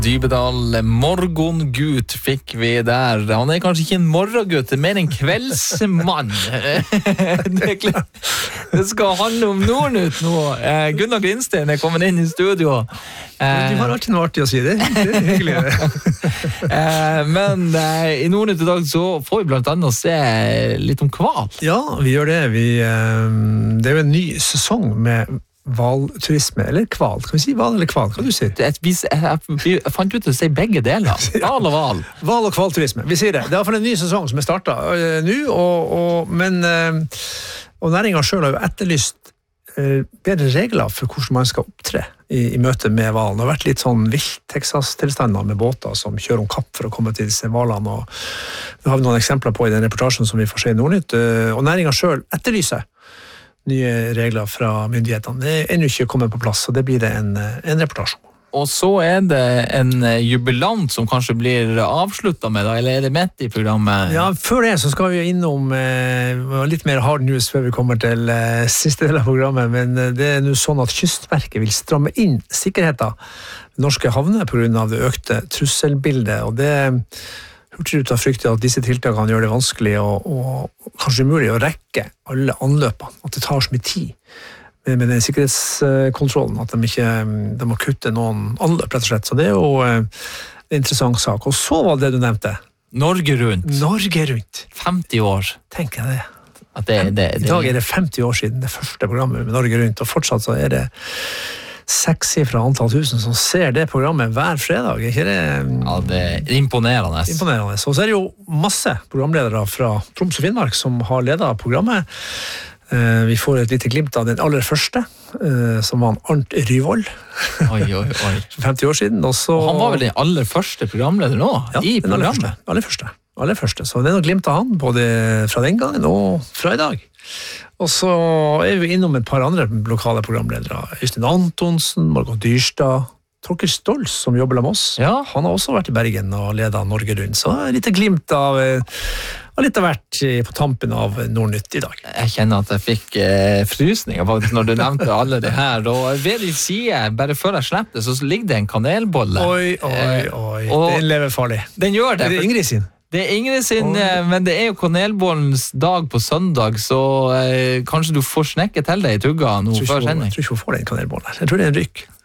Dybedal, morgengut fikk vi der. Han kanskje ikke en morgengut, mer en kveldsmann. Det skal handle om Nordnytt nå. Gunnar Grinstein kommet inn i studio. Du har alltid noe artig å si det. Det hyggelig. Men i Nordnytt i dag så får vi blant annet se litt om kval. Ja, vi gjør det. Det jo en ny sesong med valturisme, eller kval. Kan vi si val eller kval? Hva du sier? Jeg fant ut å si begge deler. Val og val. Val og kvalturisme. Vi sier det. Det er i hvert fall en ny sesong som startet nå, og næringen selv har jo etterlyst bedre regler for hvordan man skal opptre i møte med valen. Det har vært litt sånn vilt Texas-tilstander med båter som kjører om kapp for å komme til disse valene, og det har vi noen eksempler på i den reportasjen som vi får se i Nordnytt, og næringen selv etterlyser nye regler fra myndighetene. Det er ennå ikke kommet på plass, så det blir det en reportasjon. Og så det en jubilant som kanskje blir avsluttet med, da, eller det midt i programmet? Ja, før det så skal vi innom litt mer hard news før vi kommer til siste del av programmet, men det nå sånn at Kystverket vil stramme inn sikkerheten i norske havner på grunn av det økte trusselbildet, og det Hurtigruten frykter at disse tiltakene gjør det vanskelig og kanskje umulig å rekke alle anløpene, at det tar så mye tid med den sikkerhetskontrollen, at de må kutte noen anløp, rett og slett. Så det jo en interessant sak. Og så var det du nevnte. Norge Rundt. Norge Rundt. 50 år. Tenk jeg det. I dag det 50 år siden det første programmet med Norge Rundt, og fortsatt så det 6-sifret antall tusen som ser det programmet hver fredag, ikke det? Ja, det imponerende. Imponerende. Og så det jo masse programledere fra Troms og Finnmark som har ledet programmet. Vi får et lite glimt av den aller første, som var Arnt Ryvold. Oi. 50 år siden. Og han var vel den aller første programleder nå, ja, i programmet? Aller første. Så det noe glimt av han, både fra den gangen og fra i dag. Og så vi innom et par andre lokale programledere. Øystein Antonsen, Margot Dyrstad, Torkel Stolz, som jobber med oss. Ja. Han har også vært i Bergen og ledet Norge Rundt. Så litt glimt av litt av hvert på tampen av Nordnytt i dag. Jeg kjenner at jeg fikk frysninger faktisk når du nevnte alle det her. Og ved din side, bare før jeg slipper det, så ligger det en kanelbolle. Oi. Den lever farlig. Den gjør det. Det Ingrid sin. Det Ingrid sin, men det jo kanelbollens dag på søndag, så kanskje du får snekke til deg i tugga nå før sending. Jeg tror ikke hun får den kanelbollen. Jeg tror det en rykk.